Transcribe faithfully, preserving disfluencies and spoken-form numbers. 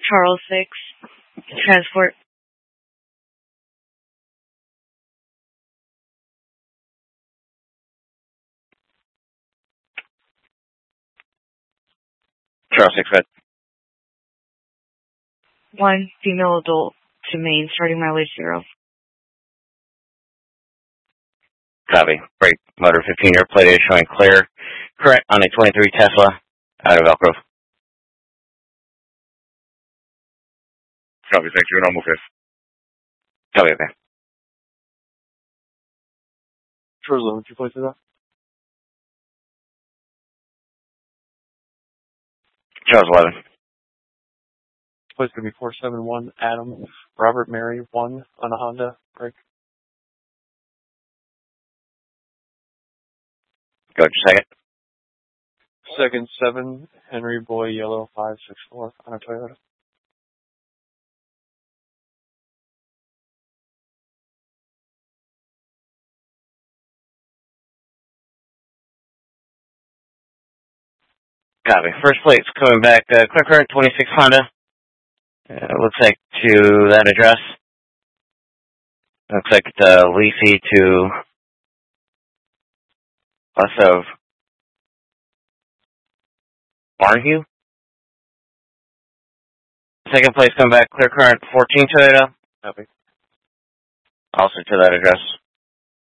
Charles six, transport. Charles six, red. One female adult to Maine, starting mileage zero. Copy. Brake motor fifteen year plate is showing clear. Current on a twenty-three Tesla out of Elk Grove. Copy, thank you, and I'll move this. Copy, okay. Charles eleven, two places that? Charles eleven. Place going to be four seven one, Adam, Robert Mary, one on a Honda, break. Go to second. Second, seven, Henry Boy, yellow, five six four on a Toyota. Copy. First plate's coming back, uh, clear current twenty-six Honda. Uh, looks like to that address. Looks like it's uh, Leafy to west of Barnview. Second place coming back, clear current fourteen Toyota. Copy. Also to that address.